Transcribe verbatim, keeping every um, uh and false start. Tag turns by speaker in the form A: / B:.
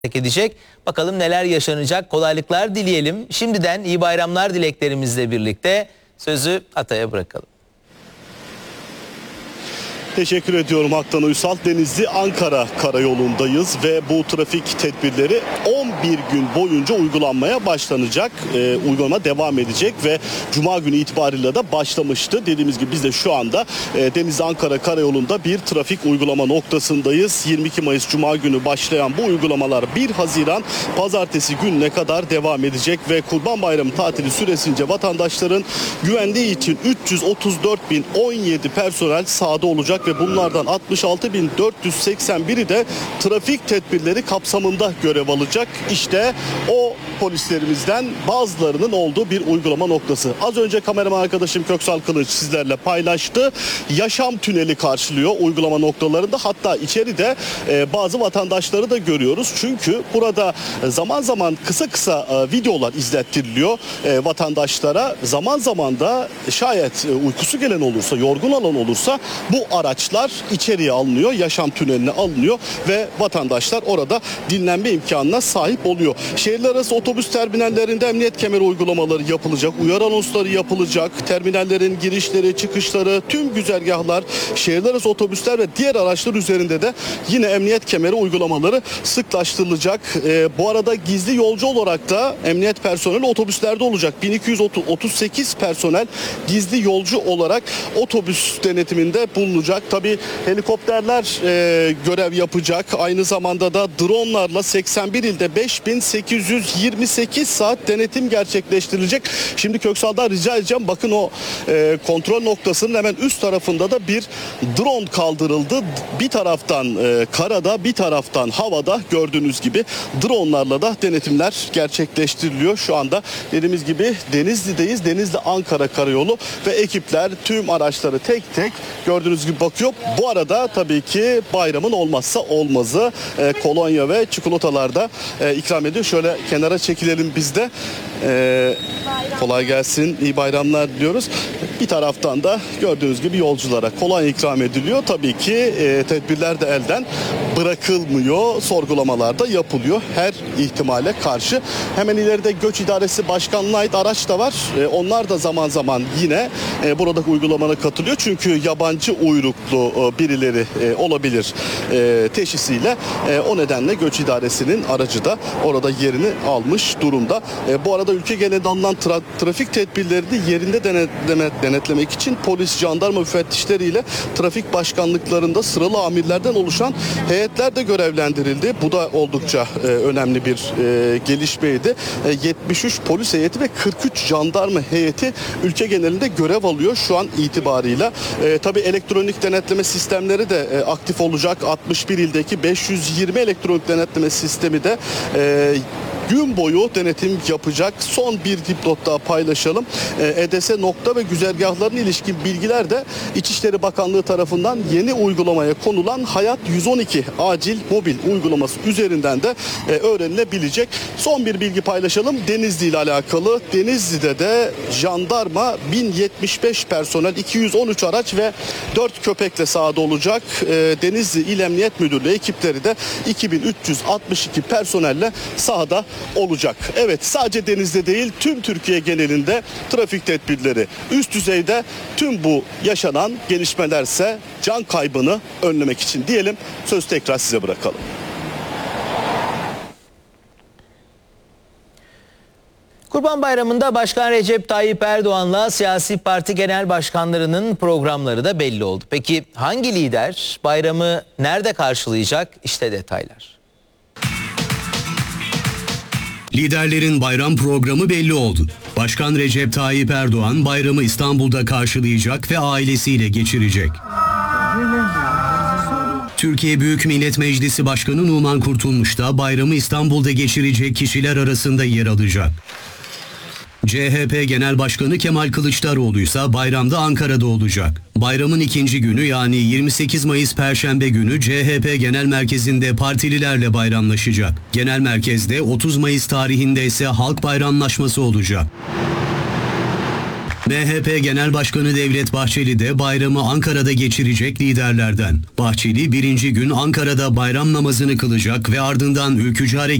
A: edecek. Bakalım neler yaşanacak. Kolaylıklar dileyelim. Şimdiden iyi bayramlar dileklerimizle birlikte sözü Atay'a bırakalım.
B: Teşekkür ediyorum Haktan Uysal. Denizli Ankara karayolundayız ve bu trafik tedbirleri on bir gün boyunca uygulanmaya başlanacak. E, uygulama devam edecek ve Cuma günü itibariyle de başlamıştı. Dediğimiz gibi biz de şu anda e, Denizli Ankara karayolunda bir trafik uygulama noktasındayız. yirmi iki Mayıs Cuma günü başlayan bu uygulamalar bir Haziran Pazartesi gününe kadar devam edecek ve Kurban Bayramı tatili süresince vatandaşların güvenliği için üç yüz otuz dört bin on yedi personel sahada olacak ve bunlardan altmış altı bin dört yüz seksen biri de trafik tedbirleri kapsamında görev alacak. İşte o polislerimizden bazılarının olduğu bir uygulama noktası. Az önce kameraman arkadaşım Köksal Kılıç sizlerle paylaştı. Yaşam tüneli karşılıyor uygulama noktalarında. Hatta içeride e, bazı vatandaşları da görüyoruz. Çünkü burada zaman zaman kısa kısa e, videolar izlettiriliyor e, vatandaşlara. Zaman zaman da şayet e, uykusu gelen olursa, yorgun alan olursa bu araçlar içeriye alınıyor, yaşam tüneline alınıyor ve vatandaşlar orada dinlenme imkanına sahip oluyor. Şehirler arası otobüs terminallerinde emniyet kemeri uygulamaları yapılacak, uyarı anonsları yapılacak, terminallerin girişleri, çıkışları, tüm güzergahlar, şehirler arası otobüsler ve diğer araçlar üzerinde de yine emniyet kemeri uygulamaları sıklaştırılacak. Ee, bu arada gizli yolcu olarak da emniyet personeli otobüslerde olacak. bin iki yüz otuz sekiz personel gizli yolcu olarak otobüs denetiminde bulunacak. Tabii helikopterler e, görev yapacak. Aynı zamanda da dronlarla seksen bir ilde beş bin sekiz yüz yirmi sekiz saat denetim gerçekleştirilecek. Şimdi Köksal'dan rica edeceğim. Bakın o e, kontrol noktasının hemen üst tarafında da bir drone kaldırıldı. Bir taraftan e, karada, bir taraftan havada gördüğünüz gibi dronlarla da denetimler gerçekleştiriliyor. Şu anda dediğimiz gibi Denizli'deyiz. Denizli Ankara karayolu ve ekipler tüm araçları tek tek gördüğünüz gibi bakıyor. Bu arada tabii ki bayramın olmazsa olmazı e, kolonya ve çikolatalar da e, ikram ediyor. Şöyle kenara çekilelim biz de. E, kolay gelsin, iyi bayramlar diliyoruz. Bir taraftan da gördüğünüz gibi yolculara kolonya ikram ediliyor. Tabii ki e, tedbirler de elden bırakılmıyor. Sorgulamalar da yapılıyor her ihtimale karşı. Hemen ileride Göç İdaresi Başkanlığı'na ait araç da var. E, onlar da zaman zaman yine e, buradaki uygulamana katılıyor. Çünkü yabancı uyruklu e, birileri e, olabilir e, teşhisiyle. E, o nedenle Göç İdaresi'nin aracı da orada yerini almış durumda. E, bu arada ülke genelinde alınan tra- trafik tedbirlerini yerinde denetleme, denetlemek için polis, jandarma müfettişleriyle trafik başkanlıklarında sıralı amirlerden oluşan heyetler de görevlendirildi. Bu da oldukça e, önemli bir e, gelişmeydi. E, yetmiş üç polis heyeti ve kırk üç jandarma heyeti ülke genelinde görev alıyor şu an itibarıyla. E, tabii elektronik denetleme sistemleri de e, aktif olacak. altmış bir ildeki beş yüz yirmi elektronik denetleme sistemi de e, gün boyu denetim yapacak. Son bir dipnot daha paylaşalım. E D S nokta ve güzergahlarına ilişkin bilgiler de İçişleri Bakanlığı tarafından yeni uygulamaya konulan Hayat yüz on iki acil mobil uygulaması üzerinden de e, öğrenilebilecek. Son bir bilgi paylaşalım. Denizli ile alakalı. Denizli'de de jandarma bin yetmiş beş personel, iki yüz on üç araç ve dört köpekle sahada olacak. E, Denizli İl Emniyet Müdürlüğü ekipleri de iki bin üç yüz altmış iki personelle sahada olacak. Evet, sadece Denizli'de değil tüm Türkiye genelinde trafik tedbirleri üst düzeyde. Tüm bu yaşanan gelişmelerse can kaybını önlemek için diyelim. Söz tekrar size bırakalım.
A: Kurban Bayramı'nda Başkan Recep Tayyip Erdoğan'la siyasi parti genel başkanlarının programları da belli oldu. Peki hangi lider bayramı nerede karşılayacak? İşte detaylar.
C: Liderlerin bayram programı belli oldu. Başkan Recep Tayyip Erdoğan bayramı İstanbul'da karşılayacak ve ailesiyle geçirecek. Türkiye Büyük Millet Meclisi Başkanı Numan Kurtulmuş da bayramı İstanbul'da geçirecek kişiler arasında yer alacak. C H P Genel Başkanı Kemal Kılıçdaroğlu ise bayramda Ankara'da olacak. Bayramın ikinci günü yani yirmi sekiz Mayıs Perşembe günü C H P Genel Merkezi'nde partililerle bayramlaşacak. Genel Merkez'de otuz Mayıs tarihinde ise halk bayramlaşması olacak. M H P Genel Başkanı Devlet Bahçeli de bayramı Ankara'da geçirecek liderlerden. Bahçeli birinci gün Ankara'da bayram namazını kılacak ve ardından ülkücü hareket